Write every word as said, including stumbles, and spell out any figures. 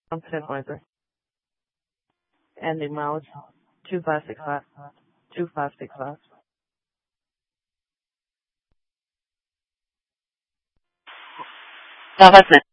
one ten twenty-three. And the mileage, two five six five. two five six five. No, that's it.